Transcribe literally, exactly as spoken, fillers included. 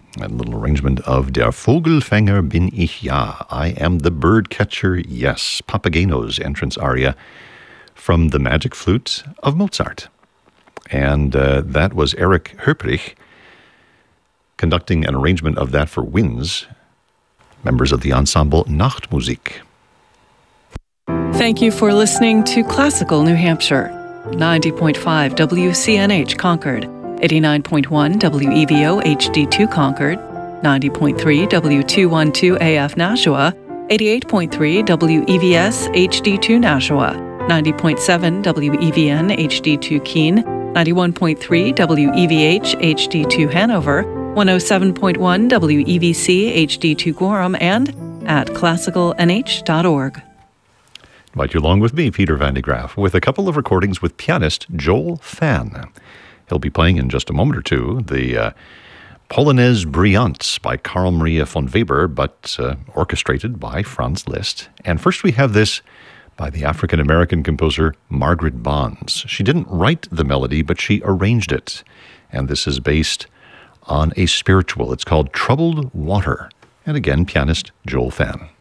A little arrangement of Der Vogelfänger bin ich ja. I am the bird catcher, yes. Papageno's entrance aria from The Magic Flute of Mozart. And uh, that was Erich Höprich conducting an arrangement of that for winds, members of the ensemble Nachtmusik. Thank you for listening to Classical New Hampshire. ninety point five W C N H Concord, eighty-nine point one W E V O H D two Concord, ninety point three W two twelve A F Nashua, eighty-eight point three W E V S H D two Nashua, ninety point seven W E V N H D two Keene, ninety-one point three W E V H H D two Hanover, one oh seven point one W E V C H D two Gorham, and at classical n h dot org. Invite you along with me, Peter Van de Graaff, with a couple of recordings with pianist Joel Fan. He'll be playing in just a moment or two the uh, Polonaise Brillante by Carl Maria von Weber, but uh, orchestrated by Franz Liszt. And first we have this by the African-American composer Margaret Bonds. She didn't write the melody, but she arranged it. And this is based on a spiritual. It's called Troubled Water. And again, pianist Joel Fan.